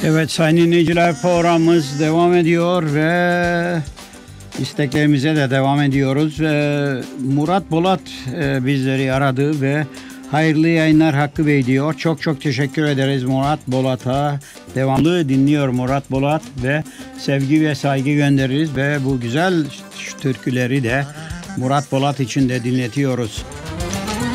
Evet sayın dinleyiciler, programımız devam ediyor ve isteklerimize de devam ediyoruz. Murat Bolat bizleri aradı ve hayırlı yayınlar Hakkı Bey diyor. Çok çok teşekkür ederiz Murat Bolat'a. Devamlı dinliyor Murat Bolat ve sevgi ve saygı göndeririz ve bu güzel türküleri de Murat Bolat için de dinletiyoruz.